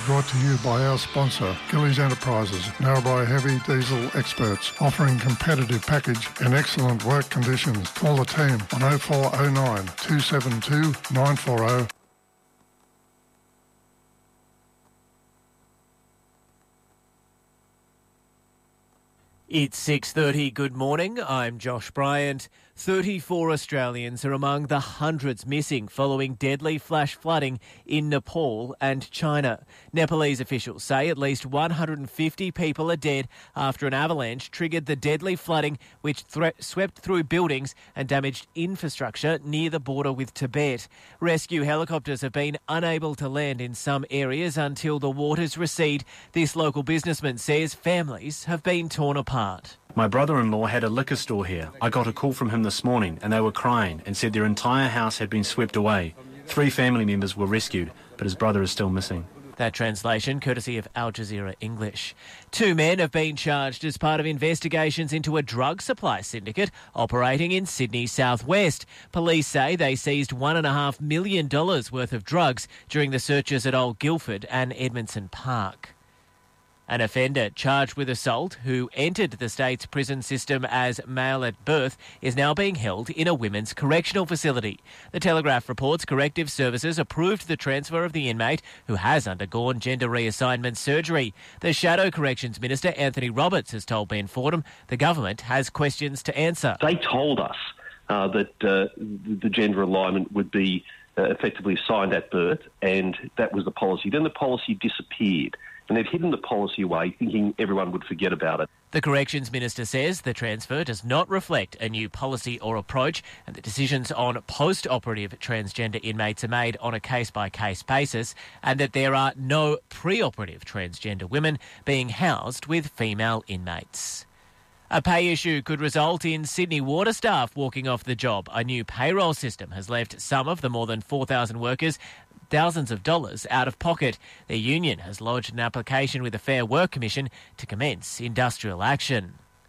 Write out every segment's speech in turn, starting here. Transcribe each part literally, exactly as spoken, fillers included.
brought to you by our sponsor, Gillies Enterprises, Narrabri Heavy Diesel Experts, offering competitive package and excellent work conditions. Call the team on oh four oh nine, two seven two, nine four oh. It's six thirty. Good morning. I'm Josh Bryant. thirty-four Australians are among the hundreds missing following deadly flash flooding in Nepal and China. Nepalese officials say at least one hundred fifty people are dead after an avalanche triggered the deadly flooding which thre- swept through buildings and damaged infrastructure near the border with Tibet. Rescue helicopters have been unable to land in some areas until the waters recede. This local businessman says families have been torn apart. My brother-in-law had a liquor store here. I got a call from him this morning and they were crying and said their entire house had been swept away. Three family members were rescued, but his brother is still missing. That translation courtesy of Al Jazeera English. Two men have been charged as part of investigations into a drug supply syndicate operating in Sydney's southwest. Police say they seized one point five million dollars worth of drugs during the searches at Old Guildford and Edmondson Park. An offender charged with assault who entered the state's prison system as male at birth is now being held in a women's correctional facility. The Telegraph reports Corrective Services approved the transfer of the inmate who has undergone gender reassignment surgery. The Shadow Corrections Minister, Anthony Roberts, has told Ben Fordham the government has questions to answer. They told us uh, that uh, the gender alignment would be uh, effectively assigned at birth, and that was the policy. Then the policy disappeared. And they've hidden the policy away, thinking everyone would forget about it. The Corrections Minister says the transfer does not reflect a new policy or approach, and the decisions on post-operative transgender inmates are made on a case-by-case basis, and that there are no pre-operative transgender women being housed with female inmates. A pay issue could result in Sydney Water staff walking off the job. A new payroll system has left some of the more than four thousand workers thousands of dollars out of pocket. Their union has lodged an application with the Fair Work Commission to commence industrial action.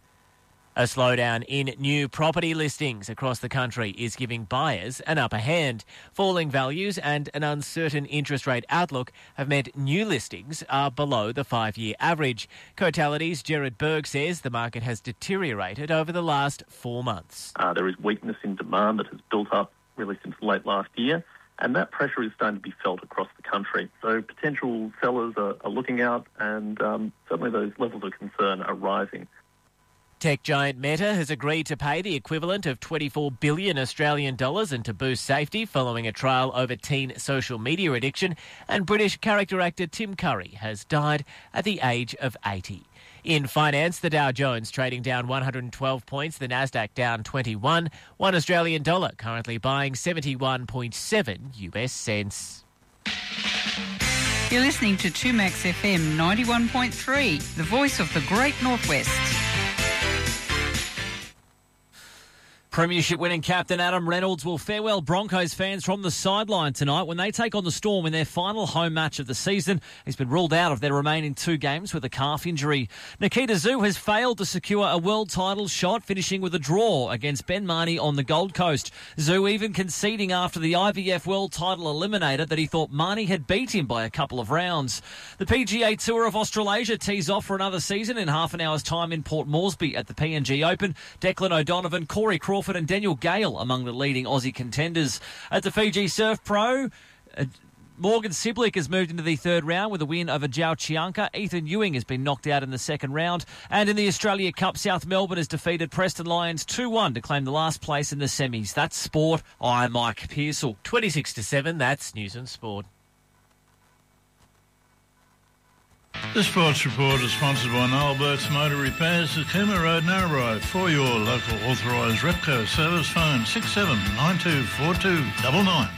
A slowdown in new property listings across the country is giving buyers an upper hand. Falling values and an uncertain interest rate outlook have meant new listings are below the five-year average. Cotality's Gerard Berg says the market has deteriorated over the last four months. Uh, there is weakness in demand that has built up really since late last year, and that pressure is starting to be felt across the country. So potential sellers are, are looking out, and um, certainly those levels of concern are rising. Tech giant Meta has agreed to pay the equivalent of twenty-four billion Australian dollars and to boost safety following a trial over teen social media addiction. And British character actor Tim Curry has died at the age of eighty. In finance, the Dow Jones trading down one hundred twelve points, the Nasdaq down twenty-one. One Australian dollar currently buying seventy-one point seven U S cents. You're listening to two Max F M ninety-one point three, the voice of the Great Northwest. Premiership winning captain Adam Reynolds will farewell Broncos fans from the sideline tonight when they take on the Storm in their final home match of the season. He's been ruled out of their remaining two games with a calf injury. Nikita Zhu has failed to secure a world title shot, finishing with a draw against Ben Marnie on the Gold Coast. Zhu even conceding after the I V F world title eliminator that he thought Marnie had beat him by a couple of rounds. The P G A Tour of Australasia tees off for another season in half an hour's time in Port Moresby at the P N G Open. Declan O'Donovan, Corey Crawford and Daniel Gale among the leading Aussie contenders. At the Fiji Surf Pro, uh, Morgan Siblick has moved into the third round with a win over Zhao Chianca. Ethan Ewing has been knocked out in the second round. And in the Australia Cup, South Melbourne has defeated Preston Lions two one to claim the last place in the semis. That's sport. I'm Mike Pearsall. twenty-six to seven, that's News and Sport. The Sports Report is sponsored by Noel Burke's Motor Repairs at Cooma Road, Narrabri. For your local authorised Repco service, phone six seven nine two four two nine nine.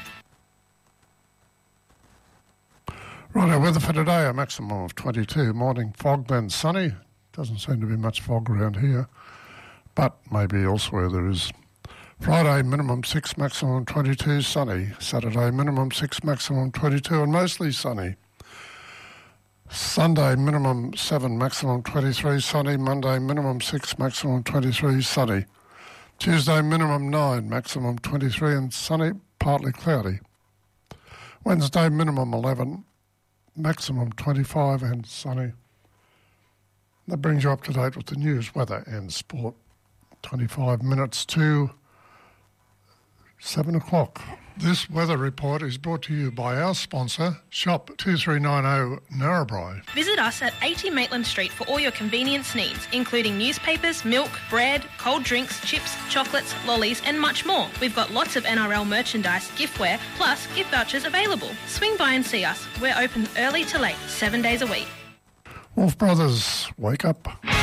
Right, our weather for today, a maximum of twenty-two. Morning fog, then sunny. Doesn't seem to be much fog around here, but maybe elsewhere there is. Friday, minimum six, maximum twenty-two, sunny. Saturday, minimum six, maximum twenty-two, and mostly sunny. Sunday, minimum seven, maximum twenty-three, sunny. Monday, minimum six, maximum twenty-three, sunny. Tuesday, minimum nine, maximum twenty-three, and sunny, partly cloudy. Wednesday, minimum eleven, maximum twenty-five and sunny. That brings you up to date with the news, weather and sport. twenty-five minutes to seven o'clock. This weather report is brought to you by our sponsor, Shop two three nine zero Narrabri. Visit us at eighty Maitland Street for all your convenience needs, including newspapers, milk, bread, cold drinks, chips, chocolates, lollies and much more. We've got lots of N R L merchandise, giftware, plus gift vouchers available. Swing by and see us. We're open early to late, seven days a week. Wolf Brothers, wake up.